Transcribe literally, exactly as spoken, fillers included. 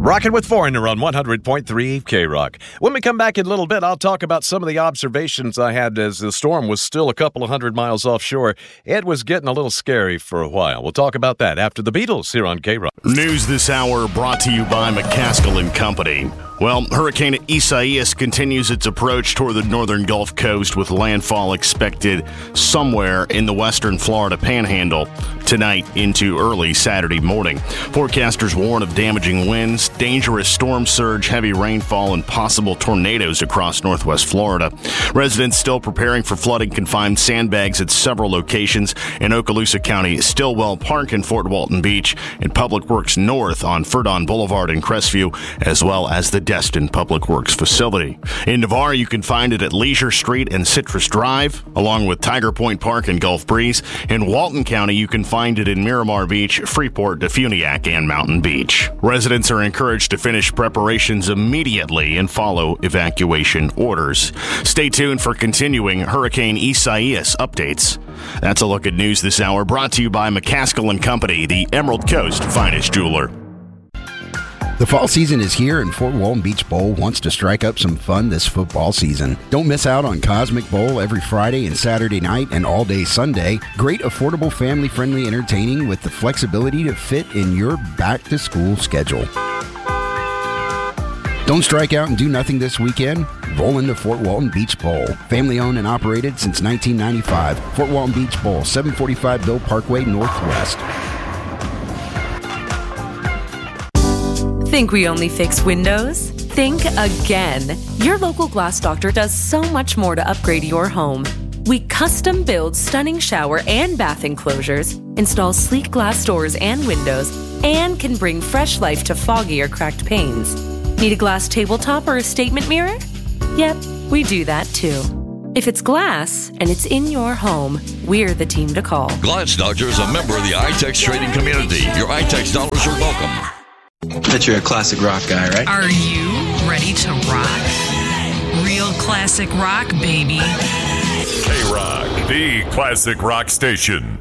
Rockin' with Foreigner on one hundred point three K-Rock. When we come back in a little bit, I'll talk about some of the observations I had as the storm was still a couple of hundred miles offshore. It was getting a little scary for a while. We'll talk about that after the Beatles here on K-Rock. News this hour brought to you by McCaskill and Company. Well, Hurricane Isaias continues its approach toward the northern Gulf Coast with landfall expected somewhere in the western Florida Panhandle tonight into early Saturday morning. Forecasters warn of damaging winds, dangerous storm surge, heavy rainfall, and possible tornadoes across northwest Florida. Residents still preparing for flooding can find sandbags at several locations in Okaloosa County, Stillwell Park and Fort Walton Beach, and Public Works North on Ferdon Boulevard in Crestview, as well as the Destin Public Works facility. In Navarre, you can find it at Leisure Street and Citrus Drive, along with Tiger Point Park and Gulf Breeze. In Walton County, you can find it in Miramar Beach, Freeport, Defuniak, and Mountain Beach. Residents are encouraged to finish preparations immediately and follow evacuation orders. Stay tuned for continuing Hurricane Isaias updates. That's a look at news this hour, brought to you by McCaskill and Company, the Emerald Coast finest jeweler. The fall season is here, and Fort Walton Beach Bowl wants to strike up some fun this football season. Don't miss out on Cosmic Bowl every Friday and Saturday night and all day Sunday. Great, affordable, family-friendly entertaining with the flexibility to fit in your back-to-school schedule. Don't strike out and do nothing this weekend. Roll into Fort Walton Beach Bowl. Family-owned and operated since nineteen ninety-five. Fort Walton Beach Bowl, seven forty-five Bill Parkway Northwest. Think we only fix windows? Think again. Your local Glass Doctor does so much more to upgrade your home. We custom build stunning shower and bath enclosures, install sleek glass doors and windows, and can bring fresh life to foggy or cracked panes. Need a glass tabletop or a statement mirror? Yep, we do that too. If it's glass and it's in your home, we're the team to call. Glass Doctor is a member of the iTex trading community. Your iTex dollars are welcome. Bet you're a classic rock guy, right? Are you ready to rock? Real classic rock, baby. K-Rock, the classic rock station.